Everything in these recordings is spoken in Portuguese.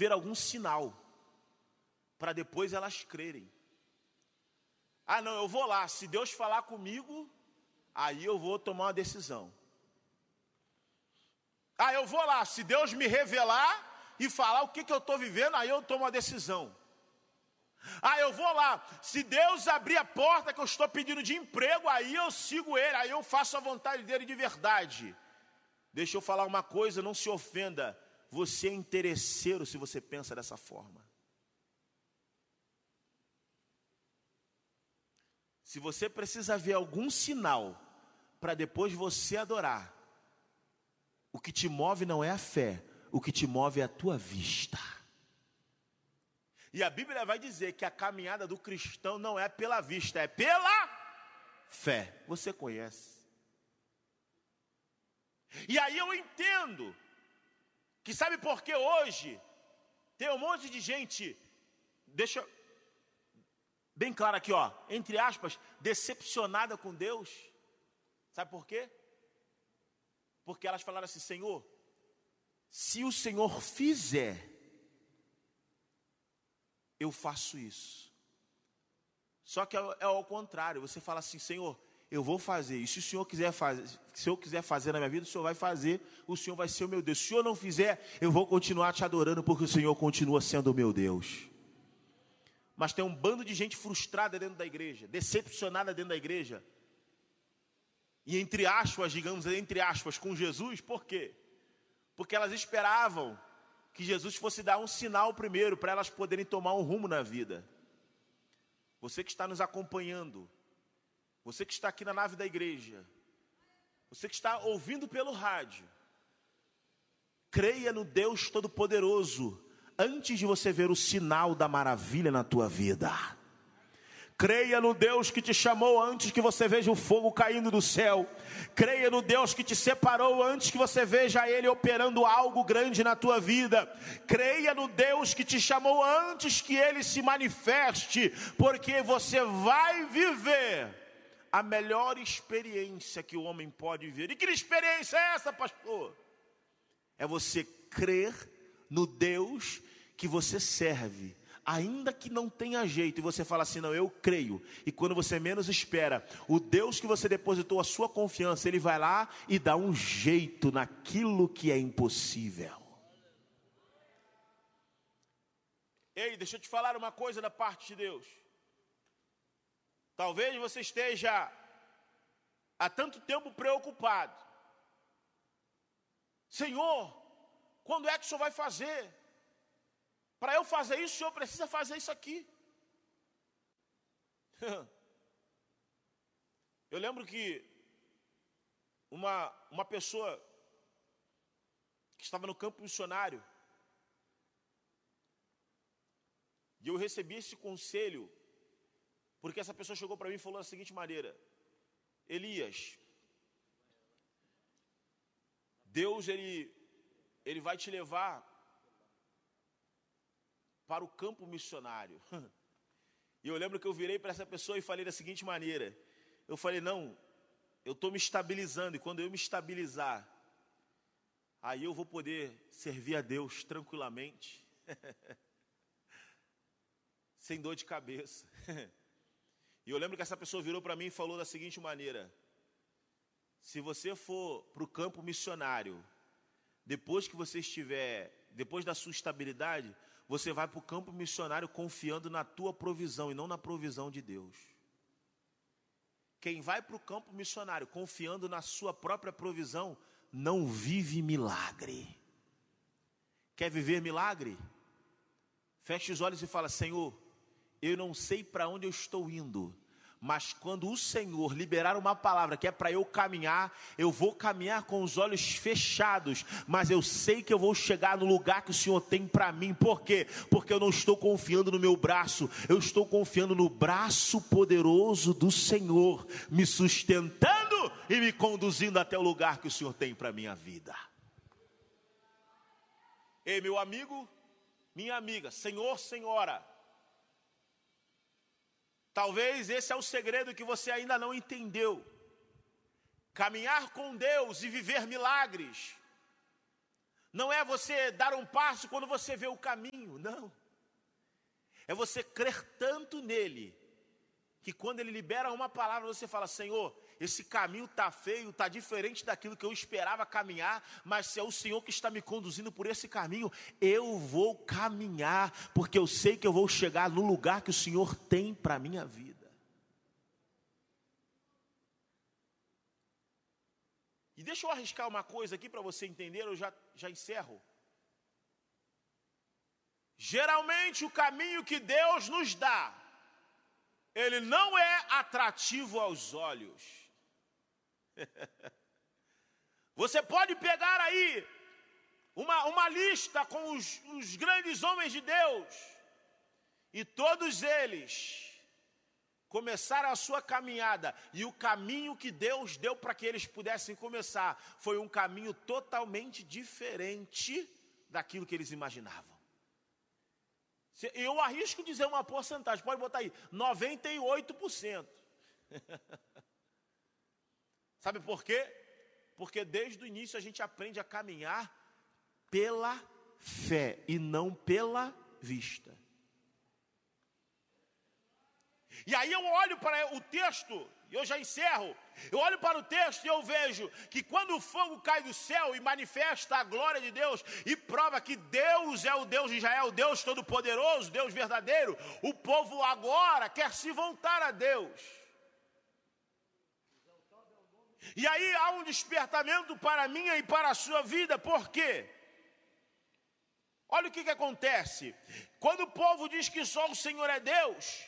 ver algum sinal, para depois elas crerem. Ah, não, eu vou lá, se Deus falar comigo, aí eu vou tomar uma decisão. Ah, eu vou lá, se Deus me revelar e falar o que eu estou vivendo, aí eu tomo uma decisão. Ah, eu vou lá, se Deus abrir a porta que eu estou pedindo de emprego, aí eu sigo Ele, aí eu faço a vontade dEle de verdade. Deixa eu falar uma coisa, não se ofenda, você é interesseiro se você pensa dessa forma. Se você precisa ver algum sinal para depois você adorar, o que te move não é a fé, o que te move é a tua vista. E a Bíblia vai dizer que a caminhada do cristão não é pela vista, é pela fé. Você conhece. E aí eu entendo que sabe por que hoje tem um monte de gente, deixa bem claro aqui, ó, entre aspas, decepcionada com Deus. Sabe por quê? Porque elas falaram assim: Senhor, se o Senhor fizer, eu faço isso. Só que é ao contrário, você fala assim: Senhor, eu vou fazer, e se o Senhor quiser fazer, se eu quiser fazer na minha vida, o Senhor vai fazer, o Senhor vai ser o meu Deus. Se o Senhor não fizer, eu vou continuar te adorando, porque o Senhor continua sendo o meu Deus. Mas tem um bando de gente frustrada dentro da igreja, decepcionada dentro da igreja, e entre aspas, digamos, entre aspas, com Jesus. Por quê? Porque elas esperavam que Jesus fosse dar um sinal primeiro, para elas poderem tomar um rumo na vida. Você que está nos acompanhando, você que está aqui na nave da igreja, você que está ouvindo pelo rádio, creia no Deus Todo-Poderoso, antes de você ver o sinal da maravilha na tua vida. Creia no Deus que te chamou antes que você veja o fogo caindo do céu. Creia no Deus que te separou antes que você veja Ele operando algo grande na tua vida. Creia no Deus que te chamou antes que Ele se manifeste, porque você vai viver a melhor experiência que o homem pode viver. E que experiência é essa, pastor? É você crer no Deus que você serve, ainda que não tenha jeito, e você fala assim: não, eu creio. E quando você menos espera, o Deus que você depositou a sua confiança, Ele vai lá e dá um jeito naquilo que é impossível. Ei, deixa eu te falar uma coisa da parte de Deus. Talvez você esteja há tanto tempo preocupado. Senhor, quando é que o Senhor vai fazer? Para eu fazer isso, o Senhor precisa fazer isso aqui. Eu lembro que uma pessoa que estava no campo missionário, e eu recebi esse conselho, porque essa pessoa chegou para mim e falou da seguinte maneira: Elias, Deus ele vai te levar para o campo missionário. E eu lembro que eu virei para essa pessoa e falei da seguinte maneira: eu falei, não, eu estou me estabilizando, e quando eu me estabilizar, aí eu vou poder servir a Deus tranquilamente, sem dor de cabeça. E eu lembro que essa pessoa virou para mim e falou da seguinte maneira: se você for para o campo missionário, depois da sua estabilidade, você vai para o campo missionário confiando na tua provisão e não na provisão de Deus. Quem vai para o campo missionário confiando na sua própria provisão, não vive milagre. Quer viver milagre? Feche os olhos e fala: Senhor, eu não sei para onde eu estou indo, mas quando o Senhor liberar uma palavra que é para eu caminhar, eu vou caminhar com os olhos fechados, mas eu sei que eu vou chegar no lugar que o Senhor tem para mim. Por quê? Porque eu não estou confiando no meu braço, eu estou confiando no braço poderoso do Senhor, me sustentando e me conduzindo até o lugar que o Senhor tem para a minha vida. Ei, meu amigo, minha amiga, senhor, senhora, talvez esse é o segredo que você ainda não entendeu. Caminhar com Deus e viver milagres Não é você dar um passo quando você vê o caminho, não. É você crer tanto nele, que quando ele libera uma palavra, você fala: Senhor, esse caminho está feio, está diferente daquilo que eu esperava caminhar, mas se é o Senhor que está me conduzindo por esse caminho, eu vou caminhar, porque eu sei que eu vou chegar no lugar que o Senhor tem para a minha vida. E deixa eu arriscar uma coisa aqui para você entender, eu já encerro. Geralmente o caminho que Deus nos dá, ele não é atrativo aos olhos. Você pode pegar aí uma lista com os grandes homens de Deus, e todos eles começaram a sua caminhada, e o caminho que Deus deu para que eles pudessem começar foi um caminho totalmente diferente daquilo que eles imaginavam. Eu arrisco dizer uma porcentagem, pode botar aí, 98%. Sabe por quê? Porque desde o início a gente aprende a caminhar pela fé e não pela vista. E aí eu olho para o texto, e eu já encerro, eu olho para o texto e eu vejo que quando o fogo cai do céu e manifesta a glória de Deus e prova que Deus é o Deus de Israel, o Deus todo-poderoso, Deus verdadeiro, o povo agora quer se voltar a Deus. E aí há um despertamento para a minha e para a sua vida, por quê? Olha o que acontece, quando o povo diz que só o Senhor é Deus,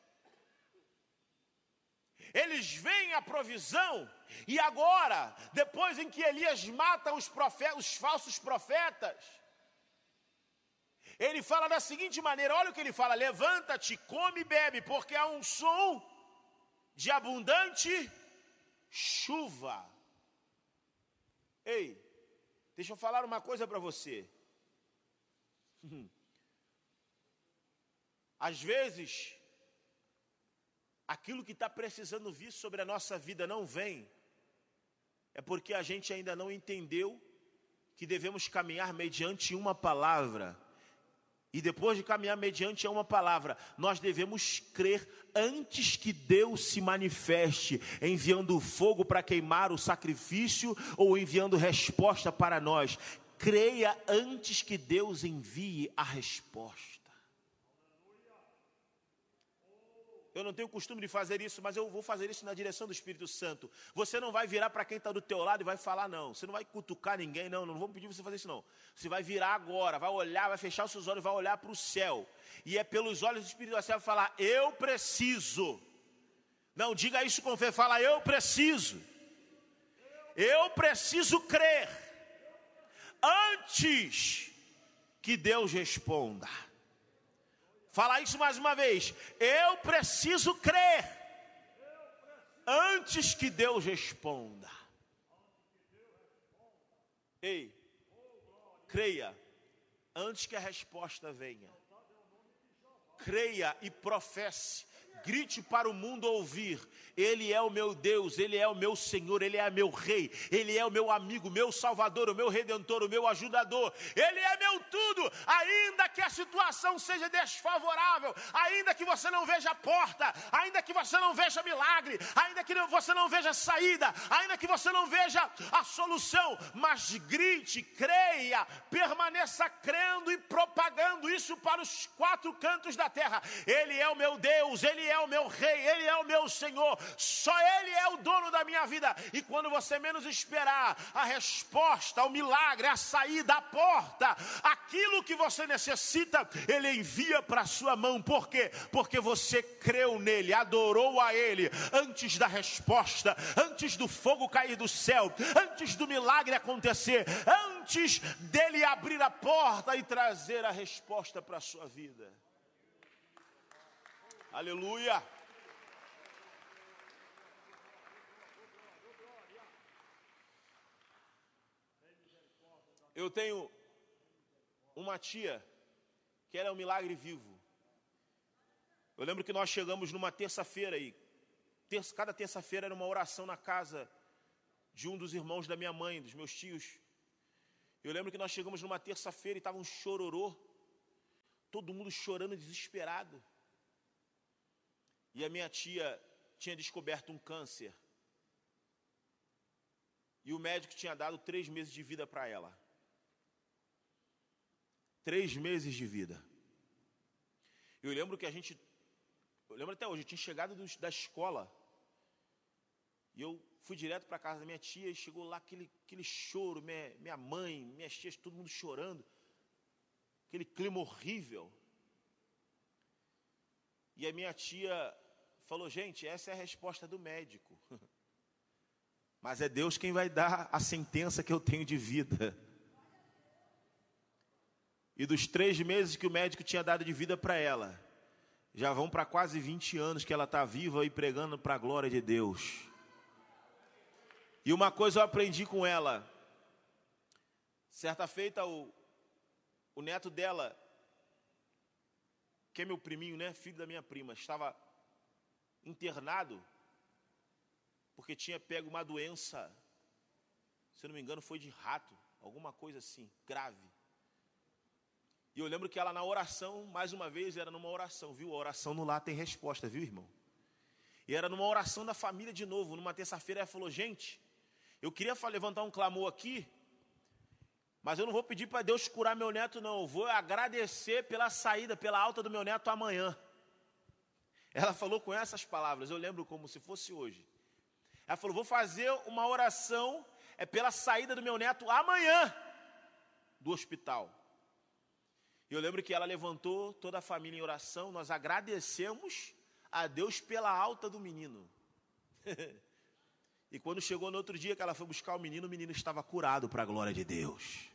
eles veem a provisão, e agora, depois em que Elias mata os falsos profetas, ele fala da seguinte maneira, olha o que ele fala: levanta-te, come e bebe, porque há um som de abundante chuva. Ei, deixa eu falar uma coisa para você. Às vezes, aquilo que está precisando vir sobre a nossa vida não vem, é porque a gente ainda não entendeu que devemos caminhar mediante uma palavra. E depois de caminhar mediante uma palavra, nós devemos crer antes que Deus se manifeste, enviando fogo para queimar o sacrifício ou enviando resposta para nós. Creia antes que Deus envie a resposta. Eu não tenho costume de fazer isso, mas eu vou fazer isso na direção do Espírito Santo. Você não vai virar para quem está do teu lado e vai falar não. Você não vai cutucar ninguém, não vou pedir para você fazer isso não. Você vai virar agora, vai olhar, vai fechar os seus olhos, vai olhar para o céu. E é pelos olhos do Espírito Santo vai falar: eu preciso. Não, diga isso com fé, fala: eu preciso. Eu preciso crer antes que Deus responda. Fala isso mais uma vez. Eu preciso crer antes que Deus responda. Ei, creia antes que a resposta venha. Creia e professe. Grite para o mundo ouvir: Ele é o meu Deus, Ele é o meu Senhor, Ele é meu Rei, Ele é o meu amigo, meu Salvador, o meu Redentor, o meu ajudador. Ele é meu tudo, ainda que a situação seja desfavorável, ainda que você não veja a porta, ainda que você não veja milagre, ainda que você não veja saída, ainda que você não veja a solução, mas grite, creia, permaneça crendo e propagando isso para os quatro cantos da terra. Ele é o meu Deus, Ele é o meu Rei, Ele é o meu Senhor, só Ele é o dono da minha vida. E quando você menos esperar, a resposta, o milagre, a saída, a porta, aquilo que você necessita, Ele envia para a sua mão. Por quê? Porque você creu nele, adorou a Ele, antes da resposta, antes do fogo cair do céu, antes do milagre acontecer, antes dele abrir a porta e trazer a resposta para a sua vida. Aleluia! Eu tenho uma tia que era um milagre vivo. Eu lembro que nós chegamos numa terça-feira aí. Cada terça-feira era uma oração na casa de um dos irmãos da minha mãe, dos meus tios. Eu lembro que nós chegamos numa terça-feira e estava um chororô, todo mundo chorando, desesperado. E a minha tia tinha descoberto um câncer. E o médico tinha dado 3 meses de vida para ela. 3 meses de vida. Eu lembro até hoje, eu tinha chegado da escola. E eu fui direto para a casa da minha tia e chegou lá aquele choro, minha mãe, minhas tias, todo mundo chorando. Aquele clima horrível. E a minha tia falou, gente, essa é a resposta do médico. Mas é Deus quem vai dar a sentença que eu tenho de vida. E dos 3 meses que o médico tinha dado de vida para ela, já vão para quase 20 anos que ela está viva e pregando para a glória de Deus. E uma coisa eu aprendi com ela. Certa feita, o neto dela, que é meu priminho, né, filho da minha prima, estava internado porque tinha pego uma doença, se eu não me engano foi de rato, alguma coisa assim, grave. E eu lembro que ela na oração, mais uma vez, era numa oração, viu? A oração no lar tem resposta, viu, irmão? E era numa oração da família de novo, numa terça-feira ela falou, gente, eu queria levantar um clamor aqui, mas eu não vou pedir para Deus curar meu neto não, eu vou agradecer pela saída, pela alta do meu neto amanhã. Ela falou com essas palavras, eu lembro como se fosse hoje. Ela falou, vou fazer uma oração pela saída do meu neto amanhã do hospital. E eu lembro que ela levantou toda a família em oração, nós agradecemos a Deus pela alta do menino. E quando chegou no outro dia que ela foi buscar o menino estava curado para a glória de Deus.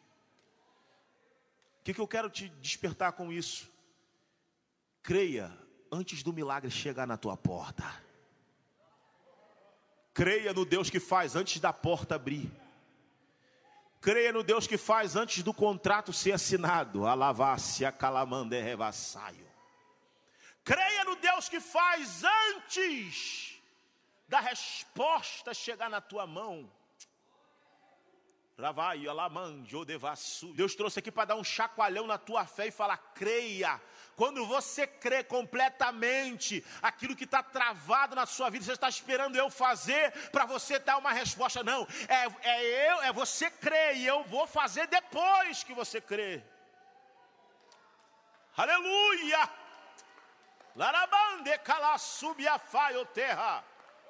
O que eu quero te despertar com isso? Creia antes do milagre chegar na tua porta. Creia no Deus que faz antes da porta abrir. Creia no Deus que faz antes do contrato ser assinado. Alavácia calamande revassaio. Creia no Deus que faz antes da resposta chegar na tua mão. Deus trouxe aqui para dar um chacoalhão na tua fé e falar, creia. Quando você crê completamente aquilo que está travado na sua vida, você está esperando eu fazer para você dar uma resposta. Não, é você crer e eu vou fazer depois que você crê. Aleluia! Larabande calassubiafaio terra.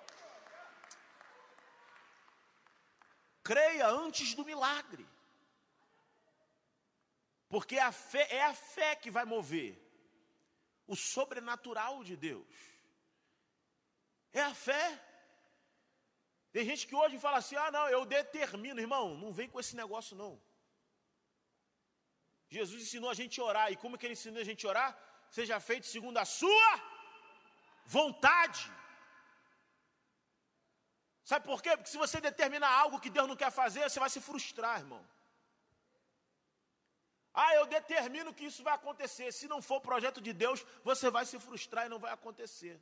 Creia antes do milagre. Porque a fé é a fé que vai mover o sobrenatural de Deus. É a fé. Tem gente que hoje fala assim, não, eu determino. Irmão, não vem com esse negócio não. Jesus ensinou a gente a orar. E como que ele ensinou a gente a orar? Seja feito segundo a sua vontade. Sabe por quê? Porque se você determinar algo que Deus não quer fazer, você vai se frustrar, irmão. Eu determino que isso vai acontecer. Se não for o projeto de Deus, você vai se frustrar e não vai acontecer.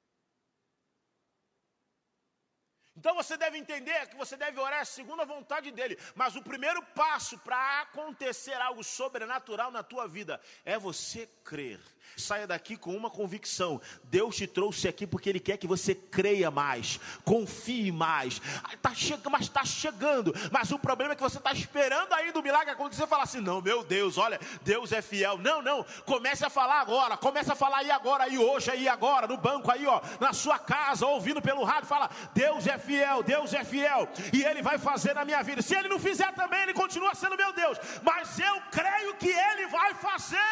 Então você deve entender que você deve orar segundo a vontade dele. Mas o primeiro passo para acontecer algo sobrenatural na tua vida é você crer. Saia daqui com uma convicção. Deus te trouxe aqui porque Ele quer que você creia mais, confie mais. Mas está chegando. Mas o problema é que você está esperando ainda o milagre acontecer e falar assim, não, meu Deus, olha, Deus é fiel. Não, comece a falar agora. Comece a falar aí agora, aí hoje, aí agora, no banco aí, ó, na sua casa, ouvindo pelo rádio, fala, Deus é fiel, Deus é fiel. E Ele vai fazer na minha vida. Se Ele não fizer também, Ele continua sendo meu Deus. Mas eu creio que Ele vai fazer.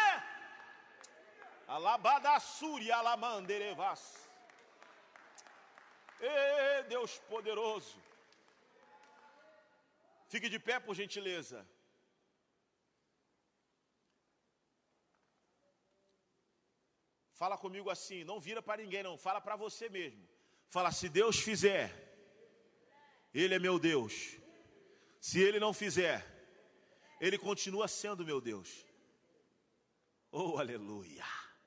Alabadassuri alamanderevas. Deus poderoso. Fique de pé, por gentileza. Fala comigo assim, não vira para ninguém não, fala para você mesmo. Fala, se Deus fizer, Ele é meu Deus. Se Ele não fizer, Ele continua sendo meu Deus. Oh, aleluia.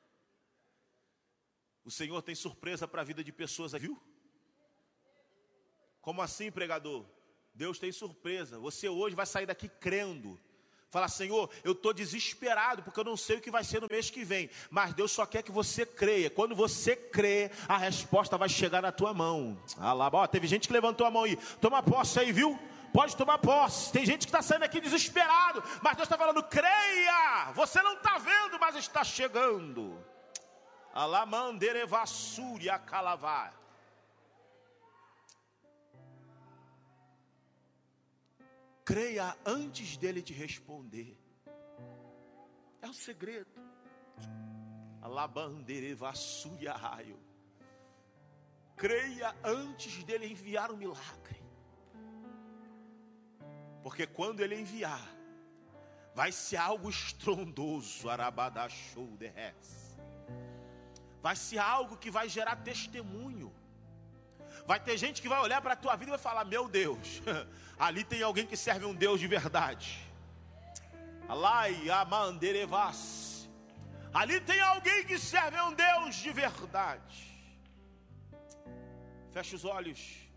O Senhor tem surpresa para a vida de pessoas, viu? Como assim, pregador? Deus tem surpresa. Você hoje vai sair daqui crendo. Fala, Senhor, eu estou desesperado, porque eu não sei o que vai ser no mês que vem. Mas Deus só quer que você creia. Quando você crê, a resposta vai chegar na tua mão. Ah lá, ó, teve gente que levantou a mão aí. Toma posse aí, viu? Pode tomar posse. Tem gente que está saindo aqui desesperado, mas Deus está falando, creia. Você não está vendo, mas está chegando. Alamanderevassúria calavá. Creia antes dele te responder. É o segredo. Alabanderevassúria raio. Creia antes dele enviar o milagre. Porque quando ele enviar, vai ser algo estrondoso. Arabadachou de res. Vai ser algo que vai gerar testemunho. Vai ter gente que vai olhar para a tua vida e vai falar, meu Deus, ali tem alguém que serve um Deus de verdade. Alai amanderevas. Ali tem alguém que serve um Deus de verdade. Feche os olhos.